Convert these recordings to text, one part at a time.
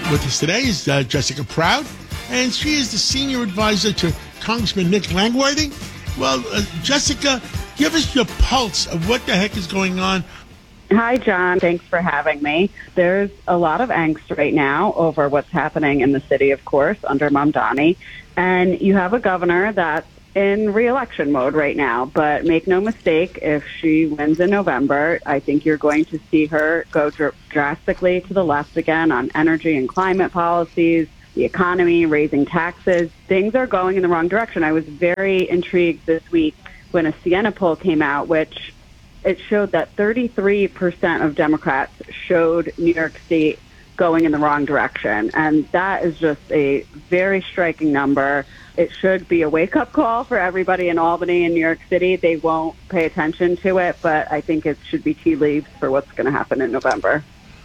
With us today is Jessica Proud, and she is the senior advisor to Congressman Nick Langworthy. Well, Jessica, give us your pulse of what the heck is going on. Hi, John. Thanks for having me. There's a lot of angst right now over what's happening in the city, of course, under Mamdani. And you have a governor that's in re-election mode right now. But make no mistake, if she wins in November, I think you're going to see her go drastically to the left again on energy and climate policies, the economy, raising taxes. Things are going in the wrong direction. I was very intrigued this week when a Siena poll came out, which it showed that 33% of Democrats showed New York State going in the wrong direction. And that is just a very striking number. It should be a wake-up call for everybody in Albany and New York City. They won't pay attention to it, but I think it should be tea leaves for what's going to happen in November.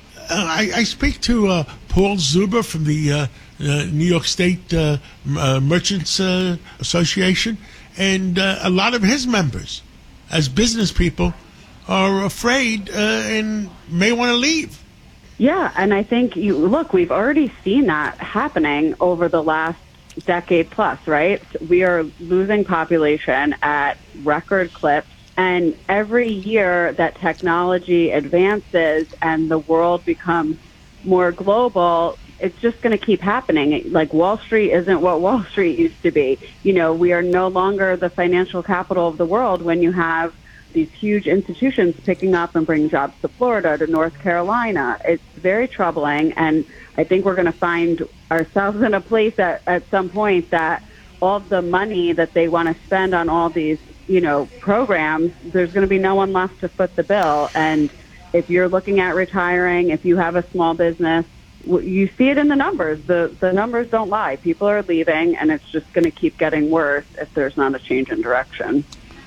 I speak to Paul Zuber from the New York State Merchants Association, and a lot of his members, as business people, are afraid and may want to leave. Yeah, and I think, we've already seen that happening over the last decade plus, right? We are losing population at record clips, and every year that technology advances and the world becomes more global, it's just going to keep happening. Like, Wall Street isn't what Wall Street used to be. We are no longer the financial capital of the world when you have these huge institutions picking up and bringing jobs to Florida, to North Carolina. It's very troubling, and I think we're going to find ourselves in a place at some point that all of the money that they want to spend on all these, programs, there's going to be no one left to foot the bill. And if you're looking at retiring, if you have a small business, you see it in the numbers. The numbers don't lie. People are leaving, and it's just going to keep getting worse if there's not a change in direction.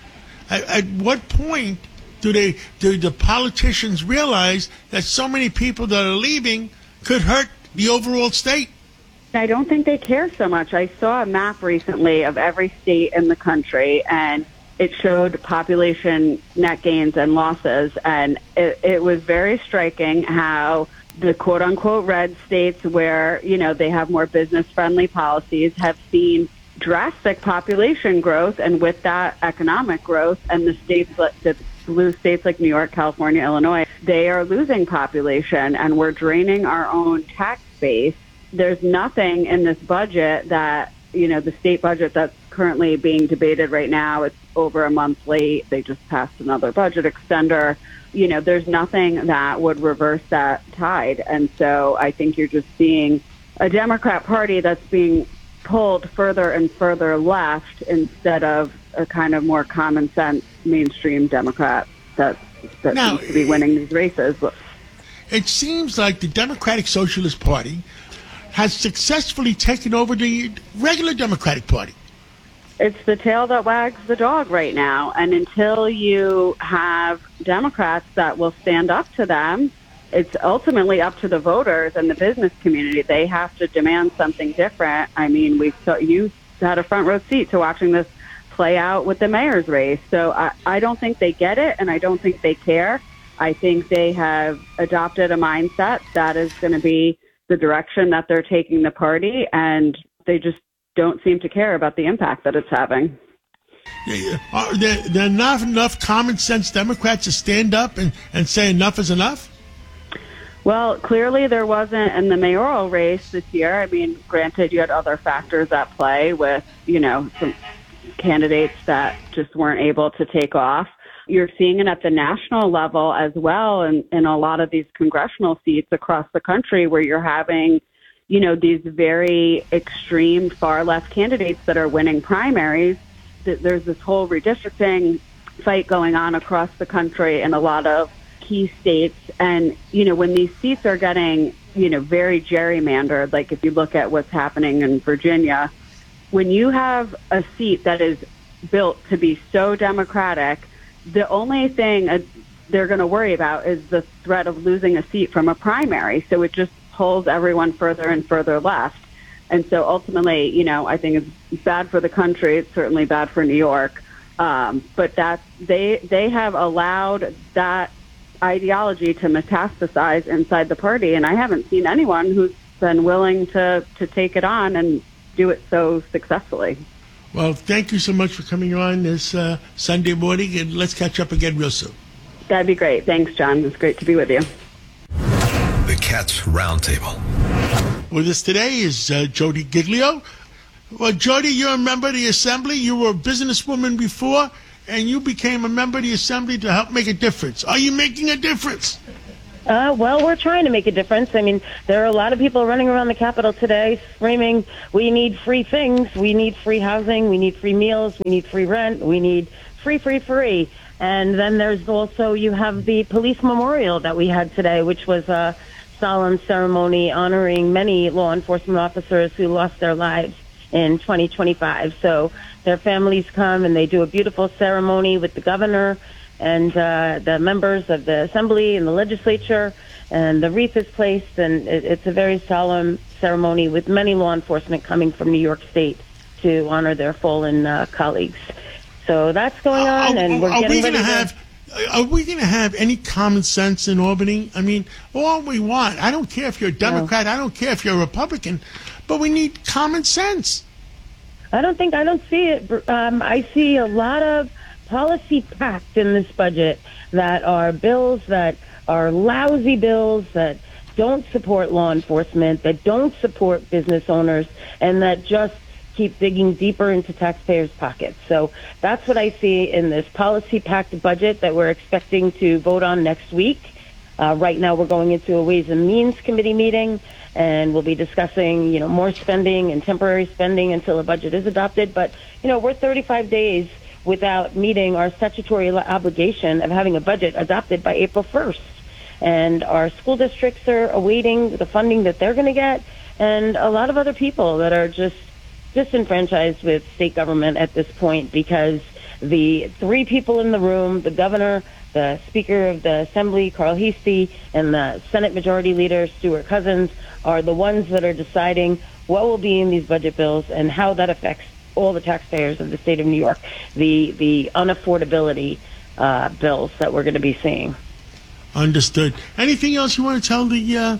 At what point do the politicians realize that so many people that are leaving could hurt the overall state? I don't think they care so much. I saw a map recently of every state in the country, and it showed population net gains and losses, and it was very striking how the quote-unquote red states where, they have more business-friendly policies have seen drastic population growth, and with that economic growth, and the blue states like New York, California, Illinois, they are losing population, and we're draining our own tax base. There's nothing in this budget that, the state budget that's currently being debated right now, it's over a month late. They just passed another budget extender. There's nothing that would reverse that tide. And so I think you're just seeing a Democrat Party that's being pulled further and further left instead of a kind of more common sense mainstream Democrat that now, seems to be winning these races. It seems like the Democratic Socialist Party has successfully taken over the regular Democratic Party. It's the tail that wags the dog right now. And until you have Democrats that will stand up to them, it's ultimately up to the voters and the business community. They have to demand something different. I mean, you had a front row seat to watching this play out with the mayor's race. So I don't think they get it, and I don't think they care. I think they have adopted a mindset that is going to be the direction that they're taking the party, and they just don't seem to care about the impact that it's having. Are there not enough common sense Democrats to stand up and say enough is enough? Well, clearly there wasn't in the mayoral race this year. I mean, granted, you had other factors at play with, some candidates that just weren't able to take off. You're seeing it at the national level as well, and in a lot of these congressional seats across the country where you're having, these very extreme far-left candidates that are winning primaries. There's this whole redistricting fight going on across the country in a lot of key states. And, when these seats are getting, very gerrymandered, like if you look at what's happening in Virginia, when you have a seat that is built to be so Democratic, the only thing they're going to worry about is the threat of losing a seat from a primary. So it just pulls everyone further and further left. And so ultimately, I think it's bad for the country. It's certainly bad for New York. But that they have allowed that ideology to metastasize inside the party. And I haven't seen anyone who's been willing to take it on and do it so successfully. Well, thank you so much for coming on this Sunday morning, and let's catch up again real soon. That'd be great. Thanks, John. It's great to be with you. The Cats Roundtable. With us today is Jody Giglio. Well, Jody, you're a member of the Assembly. You were a businesswoman before, and you became a member of the Assembly to help make a difference. Are you making a difference? Well, we're trying to make a difference. I mean, there are a lot of people running around the Capitol today screaming, we need free things, we need free housing, we need free meals, we need free rent, we need free, free, free. And then there's also, you have the police memorial that we had today, which was a solemn ceremony honoring many law enforcement officers who lost their lives in 2025. So their families come and they do a beautiful ceremony with the governor and the members of the Assembly and the legislature, and the wreath is placed, and it's a very solemn ceremony with many law enforcement coming from New York State to honor their fallen colleagues. So that's going on, and we're getting ready to... Are we going to have any common sense in Albany? I mean, all we want, I don't care if you're a Democrat, I don't care if you're a Republican, but we need common sense. I don't see it. I see a lot of policy packed in this budget that are bills that are lousy bills that don't support law enforcement, that don't support business owners, and that just keep digging deeper into taxpayers' pockets. So that's what I see in this policy-packed budget that we're expecting to vote on next week. Right now we're going into a Ways and Means Committee meeting, and we'll be discussing, more spending and temporary spending until a budget is adopted. But, we're 35 days without meeting our statutory obligation of having a budget adopted by April 1st. And our school districts are awaiting the funding that they're going to get, and a lot of other people that are just disenfranchised with state government at this point because the three people in the room, the governor, the Speaker of the Assembly, Carl Heastie, and the Senate Majority Leader, Stuart Cousins, are the ones that are deciding what will be in these budget bills and how that affects all the taxpayers of the state of New York, the unaffordability bills that we're going to be seeing. Understood. Anything else you want to tell the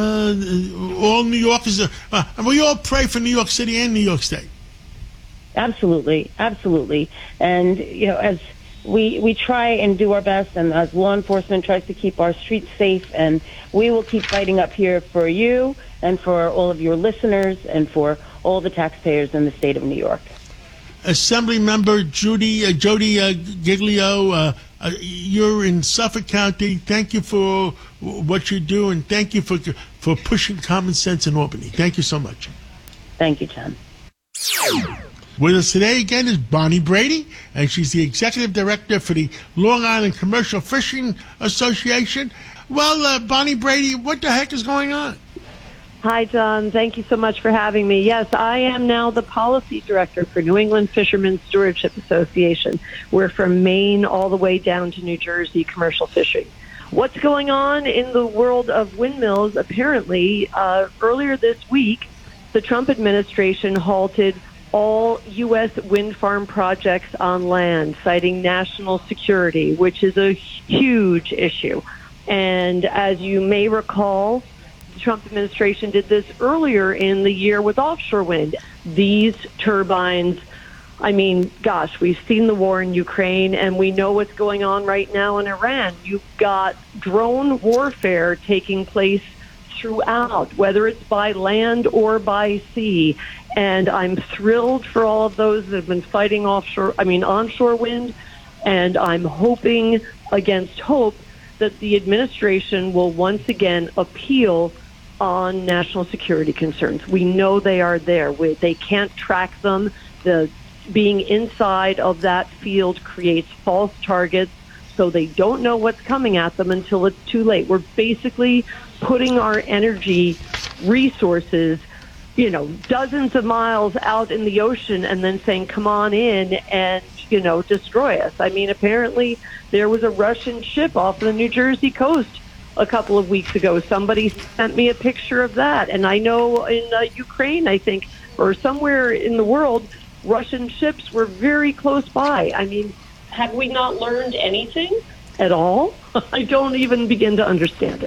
all New Yorkers? And we all pray for New York City and New York State. Absolutely, absolutely. And, as we try and do our best, and as law enforcement tries to keep our streets safe, and we will keep fighting up here for you and for all of your listeners and for all the taxpayers in the state of New York. Assembly member Jody Giglio, you're in Suffolk County. Thank you for what you do, and thank you for pushing common sense in Albany. Thank you so much. Thank you, John. With us today again is Bonnie Brady, and she's the executive director for the Long Island Commercial Fishing Association. Well, Bonnie Brady, what the heck is going on? Hi, John. Thank you so much for having me. Yes, I am now the policy director for New England Fishermen's Stewardship Association. We're from Maine all the way down to New Jersey commercial fishing. What's going on in the world of windmills? Apparently, earlier this week, the Trump administration halted all U.S. wind farm projects on land, citing national security, which is a huge issue. And as you may recall, the Trump administration did this earlier in the year with offshore wind. These turbines, we've seen the war in Ukraine, and we know what's going on right now in Iran. You've got drone warfare taking place throughout, whether it's by land or by sea. And I'm thrilled for all of those that have been fighting onshore wind. And I'm hoping against hope that the administration will once again appeal on national security concerns. We know they are there. They can't track them. Being inside of that field creates false targets, so they don't know what's coming at them until it's too late. We're basically putting our energy resources, dozens of miles out in the ocean and then saying, come on in and, destroy us. Apparently there was a Russian ship off the New Jersey coast a couple of weeks ago. Somebody sent me a picture of that. And I know in Ukraine, I think, or somewhere in the world, Russian ships were very close by. Have we not learned anything at all? I don't even begin to understand it.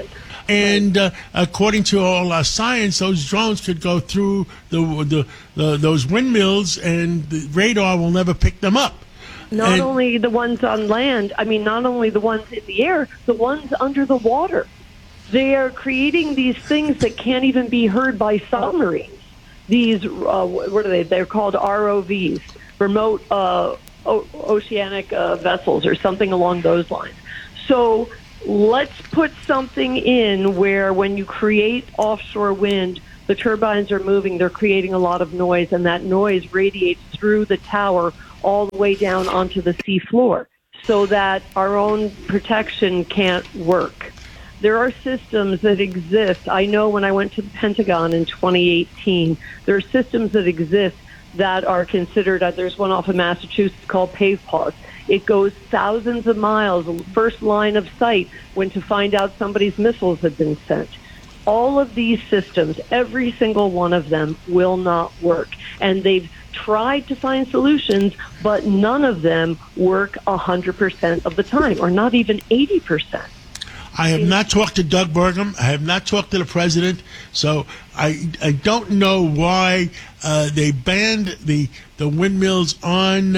And according to all our science, those drones could go through those windmills, and the radar will never pick them up. Not only the ones on land, not only the ones in the air, the ones under the water. They are creating these things that can't even be heard by submarines. These, what are they? They're called ROVs, remote oceanic vessels, or something along those lines. So let's put something in where when you create offshore wind, the turbines are moving, they're creating a lot of noise, and that noise radiates through the tower all the way down onto the sea floor, so that our own protection can't work. There are systems that exist. I know when I went to the Pentagon in 2018, there are systems that exist that are considered, there's one off of Massachusetts called PavePaws. It goes thousands of miles, first line of sight, when to find out somebody's missiles have been sent. All of these systems, every single one of them, will not work. And they've tried to find solutions, but none of them work 100% of the time, or not even 80%. I have not talked to Doug Burgum. I have not talked to the president. So I don't know why they banned the windmills on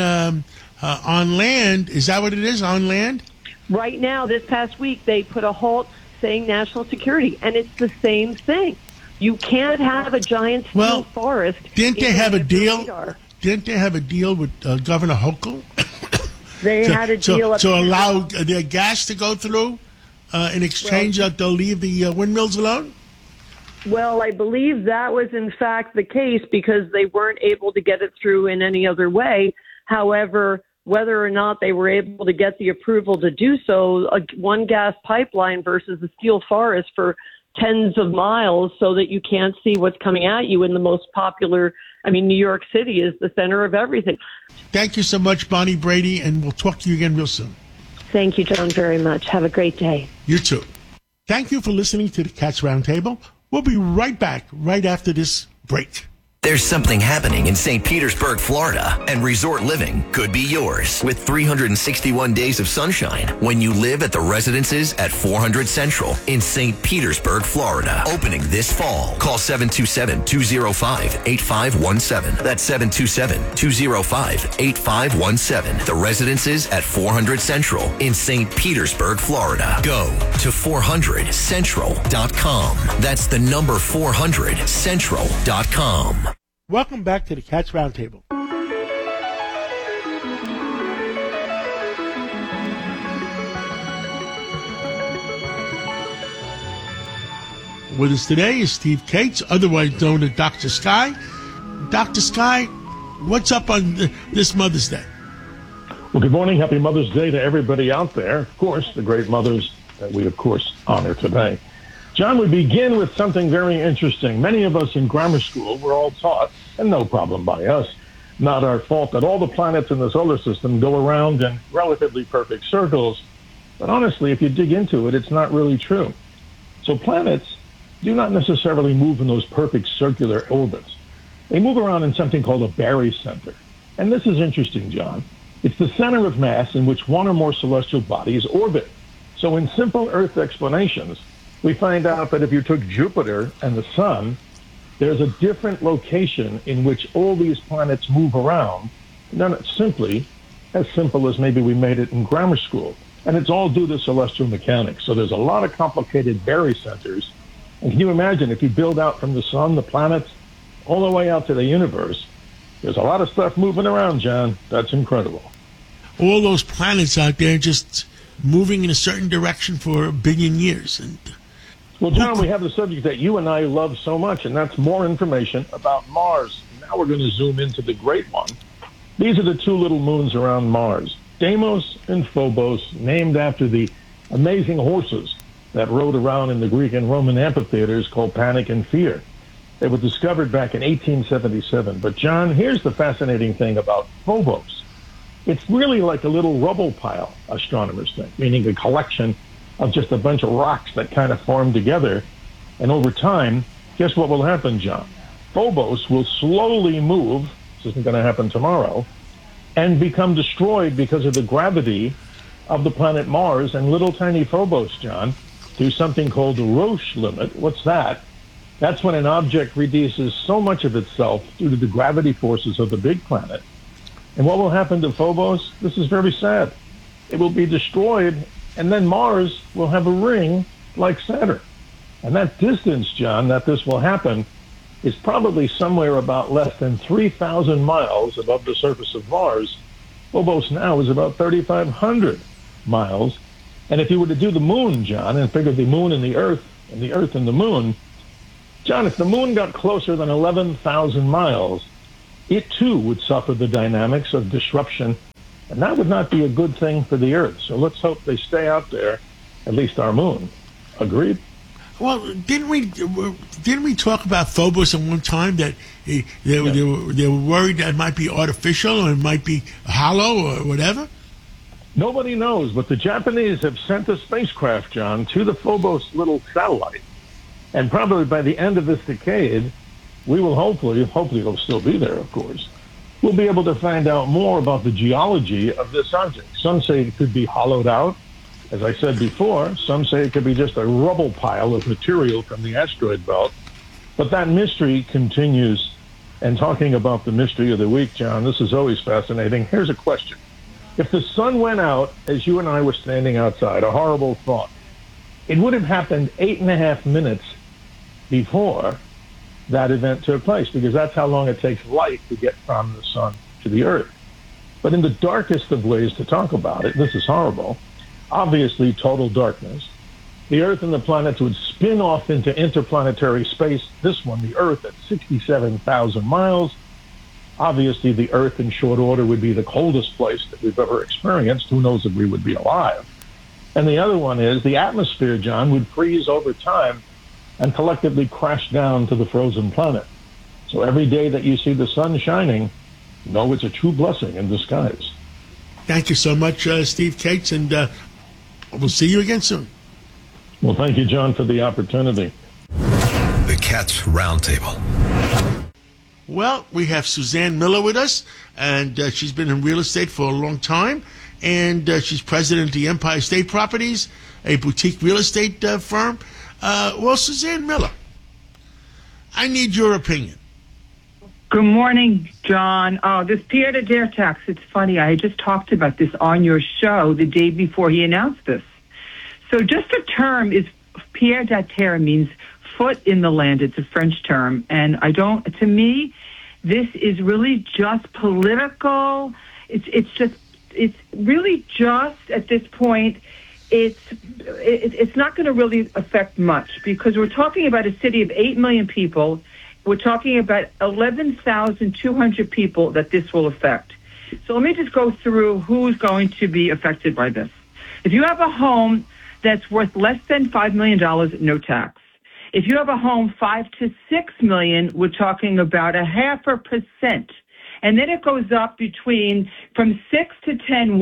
land. Is that what it is, on land? Right now, this past week, they put a halt saying national security, and it's the same thing. You can't have a giant steel forest. Didn't they have a deal? Didn't they have a deal with Governor Hochul? They had a deal to allow their gas to go through in exchange that they'll leave the windmills alone? Well, I believe that was in fact the case because they weren't able to get it through in any other way. However, whether or not they were able to get the approval to do so, one gas pipeline versus a steel forest for tens of miles so that you can't see what's coming at you in the most popular, New York City is the center of everything. Thank you so much, Bonnie Brady, and we'll talk to you again real soon. Thank you, John, very much. Have a great day. You too. Thank you for listening to the Cats Roundtable. We'll be right back right after this break. There's something happening in St. Petersburg, Florida, and resort living could be yours with 361 days of sunshine when you live at the residences at 400 Central in St. Petersburg, Florida. Opening this fall. Call 727-205-8517. That's 727-205-8517. The residences at 400 Central in St. Petersburg, Florida. Go to 400central.com. That's the number 400central.com. Welcome back to the Cats Roundtable. With us today is Steve Cates, otherwise known as Dr. Sky. Dr. Sky, what's up on this Mother's Day? Well, good morning. Happy Mother's Day to everybody out there. Of course, the great mothers that we, of course, honor today. John, we begin with something very interesting. Many of us in grammar school were all taught, and no problem by us, not our fault, that all the planets in the solar system go around in relatively perfect circles. But honestly, if you dig into it, it's not really true. So planets do not necessarily move in those perfect circular orbits. They move around in something called a barycenter. And this is interesting, John. It's the center of mass in which one or more celestial bodies orbit. So in simple Earth explanations, we find out that if you took Jupiter and the sun, there's a different location in which all these planets move around. Done it simply, as simple as maybe we made it in grammar school. And it's all due to celestial mechanics. So there's a lot of complicated barycenters. And can you imagine if you build out from the sun, the planets, all the way out to the universe, there's a lot of stuff moving around, John. That's incredible. All those planets out there just moving in a certain direction for a billion years. And well, John, we have the subject that you and I love so much, and that's more information about Mars. Now we're going to zoom into the great one. These are the two little moons around Mars, Deimos and Phobos, named after the amazing horses that rode around in the Greek and Roman amphitheaters called Panic and Fear. They were discovered back in 1877. But, John, here's the fascinating thing about Phobos. It's really like a little rubble pile, astronomers think, meaning a collection of just a bunch of rocks that kind of form together. And over time, guess what will happen, John? Phobos will slowly move, this isn't going to happen tomorrow, and become destroyed because of the gravity of the planet Mars and little tiny Phobos, John, through something called the Roche limit. What's that? That's when an object reduces so much of itself due to the gravity forces of the big planet. And what will happen to Phobos? This is very sad. It will be destroyed, and then Mars will have a ring like Saturn. And that distance, John, that this will happen is probably somewhere about less than 3,000 miles above the surface of Mars. Phobos now is about 3,500 miles. And if you were to do the moon, John, and figure the moon and the earth and the moon, John, if the moon got closer than 11,000 miles, it too would suffer the dynamics of disruption, and that would not be a good thing for the earth. So let's hope they stay out there, at least our moon. Agreed? Well, didn't we talk about Phobos at one time that they were worried that it might be artificial or it might be hollow or whatever? Nobody knows, but the Japanese have sent a spacecraft, John, to the Phobos little satellite. And probably by the end of this decade, we will hopefully it'll still be there, of course, we'll be able to find out more about the geology of this object. Some say it could be hollowed out. As I said before, some say it could be just a rubble pile of material from the asteroid belt. But that mystery continues. And talking about the mystery of the week, John, this is always fascinating. Here's a question. If the sun went out as you and I were standing outside, a horrible thought, it would have happened 8.5 minutes before that event took place, because that's how long it takes light to get from the sun to the earth. But in the darkest of ways to talk about it, this is horrible, obviously total darkness, the earth and the planets would spin off into interplanetary space, this one, the earth, at 67,000 miles. Obviously, the earth in short order would be the coldest place that we've ever experienced. Who knows if we would be alive? And the other one is the atmosphere, John, would freeze over time and collectively crash down to the frozen planet. So every day that you see the sun shining, know it's a true blessing in disguise. Thank you so much, Steve Cates, and we'll see you again soon. Well, thank you, John, for the opportunity. The Cats Roundtable. Well, we have Suzanne Miller with us, and she's been in real estate for a long time, and she's president of the Empire State Properties, a boutique real estate firm. Well, Suzanne Miller, I need your opinion. Good morning, John. Oh, this Pierre de Terre tax, it's funny. I just talked about this on your show the day before he announced this. So just the term is Pierre de Terre means foot in the land. It's a French term. And to me, this is really just political. It's really just at this point, it's not going to really affect much, because we're talking about a city of 8 million people. We're talking about 11,200 people that this will affect. So let me just go through who's going to be affected by this. If you have a home that's worth less than $5 million, no tax. If you have a home $5 to $6 million, we're talking about 0.5%. And then it goes up from 6 to 10,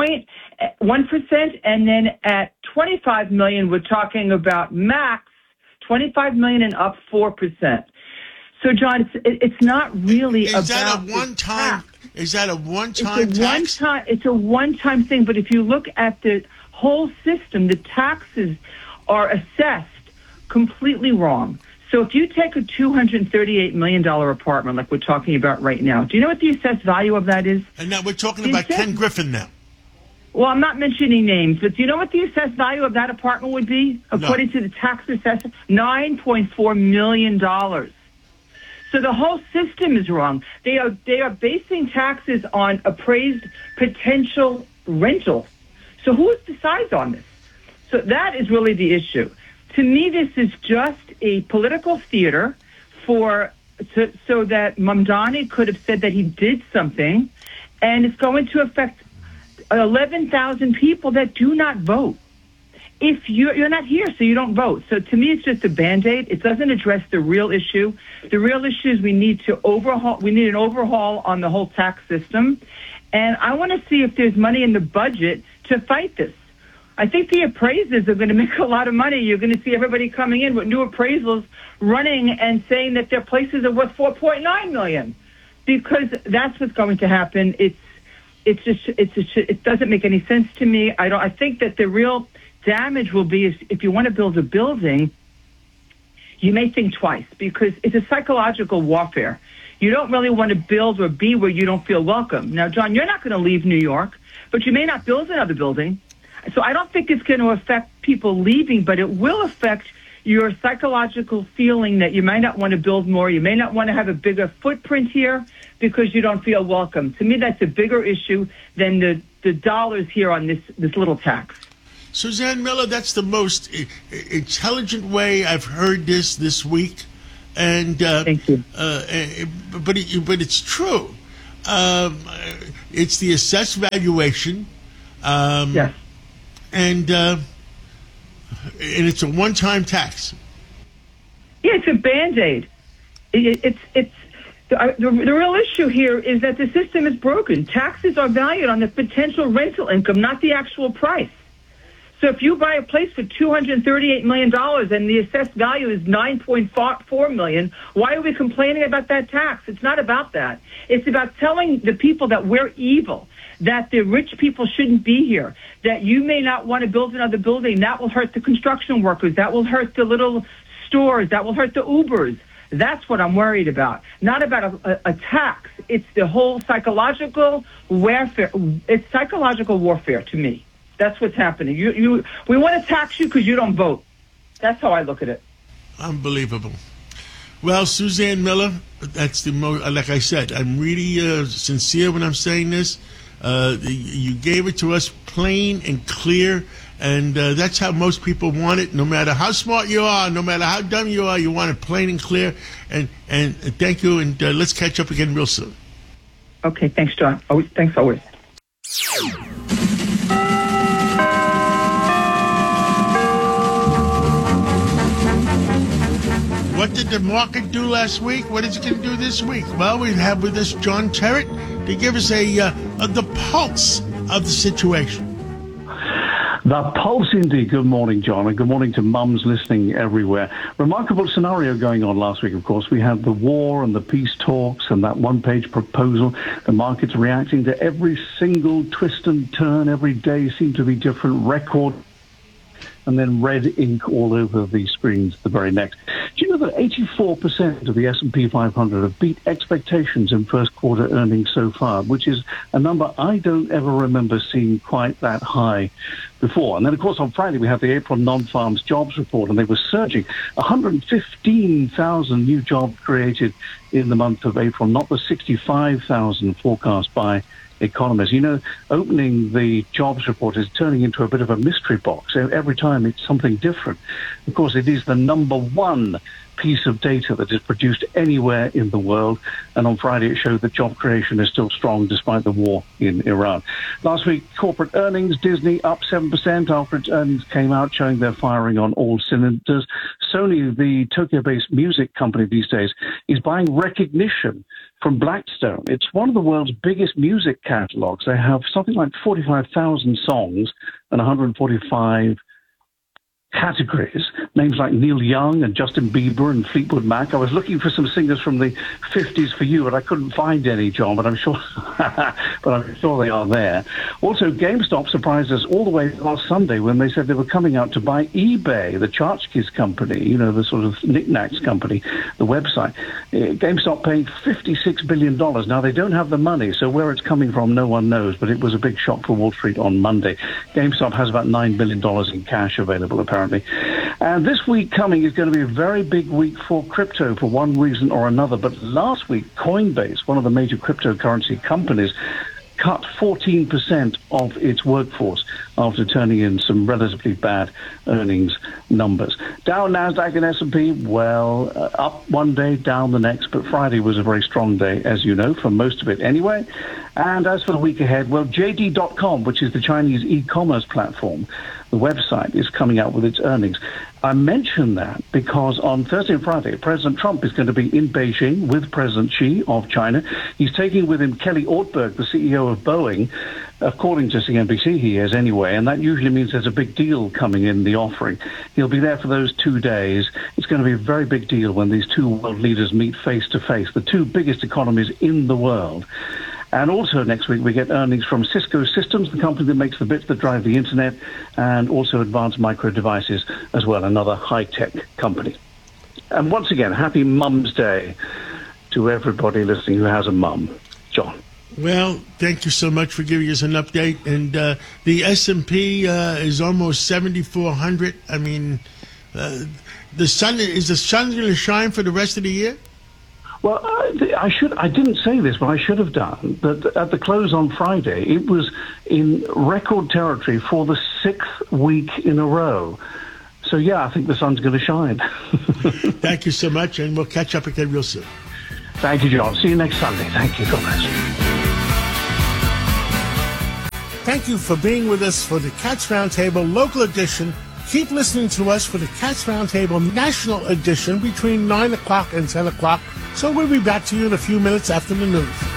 1%, and then at 25 million, we're talking about max 25 million and up 4%. So, John, it's not really about. Is that a one-time tax? It's a one-time thing. But if you look at the whole system, the taxes are assessed completely wrong. So if you take a $238 million apartment like we're talking about right now, do you know what the assessed value of that is? And now we're talking about Ken Griffin now. Well, I'm not mentioning names, but do you know what the assessed value of that apartment would be? According to the tax assessor, $9.4 million. So the whole system is wrong. They are basing taxes on appraised potential rental. So who decides on this? So that is really the issue. To me, this is just a political theater so that Mamdani could have said that he did something, and it's going to affect 11,000 people that do not vote. If you're not here, so you don't vote. So to me, it's just a Band-Aid. It doesn't address the real issue. The real issue is we need an overhaul on the whole tax system. And I want to see if there's money in the budget to fight this. I think the appraisers are going to make a lot of money. You're going to see everybody coming in with new appraisals running and saying that their places are worth $4.9 million, because that's what's going to happen. It doesn't make any sense to me. I think that the real damage will be is if you want to build a building, you may think twice because it's a psychological warfare. You don't really want to build or be where you don't feel welcome. Now, John, you're not going to leave New York, but you may not build another building. So I don't think it's going to affect people leaving, but it will affect your psychological feeling that you might not want to build more. You may not want to have a bigger footprint here because you don't feel welcome. To me, that's a bigger issue than the dollars here on this little tax. Suzanne Miller, that's the most intelligent way I've heard this week. And thank you. But it's true. It's the assessed valuation. Yes. And it's a one-time tax. Yeah, it's a Band-Aid. It's the real issue here is that the system is broken. Taxes are valued on the potential rental income, not the actual price. So if you buy a place for $238 million and the assessed value is $9.4 million, why are we complaining about that tax? It's not about that. It's about telling the people that we're evil, that the rich people shouldn't be here, that you may not want to build another building. That will hurt the construction workers. That will hurt the little stores. That will hurt the Ubers. That's what I'm worried about. Not about a tax. It's the whole psychological warfare. It's psychological warfare to me. That's what's happening. We want to tax you because you don't vote. That's how I look at it. Unbelievable. Well, Suzanne Miller, that's the most. Like I said, I'm really sincere when I'm saying this. You gave it to us plain and clear, and that's how most people want it. No matter how smart you are, no matter how dumb you are, you want it plain and clear. And thank you, and let's catch up again real soon. Okay, thanks, John. Thanks always. What did the market do last week? What is it going to do this week? Well, we have with us John Terrett to give us the pulse of the situation. The pulse indeed. Good morning, John, and good morning to mums listening everywhere. Remarkable scenario going on last week, of course. We had the war and the peace talks and that one-page proposal. The market's reacting to every single twist and turn. Every day seemed to be different. Record and then red ink all over the screens the very next. Do you know that 84% of the S&P 500 have beat expectations in first quarter earnings so far, which is a number I don't ever remember seeing quite that high before. And then, of course, on Friday, we have the April non-farms jobs report, and they were surging. 115,000 new jobs created in the month of April, not the 65,000 forecast by economists. You know, opening the jobs report is turning into a bit of a mystery box. Every time it's something different. Of course, it is the number one piece of data that is produced anywhere in the world. And on Friday, it showed that job creation is still strong despite the war in Iran. Last week, corporate earnings, Disney up 7% after its earnings came out, showing they're firing on all cylinders. Sony, the Tokyo-based music company these days, is buying recognition from Blackstone. It's one of the world's biggest music catalogs. They have something like 45,000 songs and 145 categories, names like Neil Young and Justin Bieber and Fleetwood Mac. I was looking for some singers from the 50s for you, but I couldn't find any, John, but I'm sure they are there. Also, GameStop surprised us all the way last Sunday when they said they were coming out to buy eBay, the tchotchkes company, you know, the sort of knickknacks company, the website. GameStop paying $56 billion. Now, they don't have the money, so where it's coming from, no one knows, but it was a big shock for Wall Street on Monday. GameStop has about $9 billion in cash available, apparently. And this week coming is going to be a very big week for crypto for one reason or another. But last week, Coinbase, one of the major cryptocurrency companies, cut 14% of its workforce after turning in some relatively bad earnings numbers. Dow, NASDAQ, and S&P, well, up one day, down the next, but Friday was a very strong day, as you know, for most of it anyway. And as for the week ahead, well, JD.com, which is the Chinese e-commerce platform, the website, is coming out with its earnings. I mention that because on Thursday and Friday, President Trump is going to be in Beijing with President Xi of China. He's taking with him Kelly Ortberg, the CEO of Boeing. According to CNBC, he is anyway, and that usually means there's a big deal coming in the offering. He'll be there for those 2 days. It's going to be a very big deal when these two world leaders meet face to face, the two biggest economies in the world. And also next week, we get earnings from Cisco Systems, the company that makes the bits that drive the internet, and also Advanced Micro Devices as well, another high-tech company. And once again, happy Mum's Day to everybody listening who has a mum. John. Well, thank you so much for giving us an update. And the S&P is almost 7,400. I mean, the sun going to shine for the rest of the year? Well, I didn't say this, but I should have done. That at the close on Friday, it was in record territory for the 6th week in a row. So, yeah, I think the sun's going to shine. Thank you so much, and we'll catch up again real soon. Thank you, John. See you next Sunday. Thank you. God bless. Thank you for being with us for the Cats Roundtable Local Edition. Keep listening to us for the Cats Roundtable National Edition between 9 o'clock and 10 o'clock. So we'll be back to you in a few minutes after the news.